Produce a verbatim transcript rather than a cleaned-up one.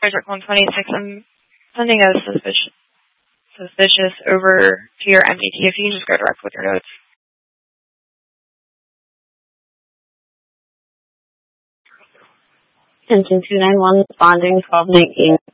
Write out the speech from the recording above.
Project one twenty-six, I'm sending a suspicious, suspicious over to your M D T. If you can just go direct with your notes. Attention two nine one, responding twelve nineteen.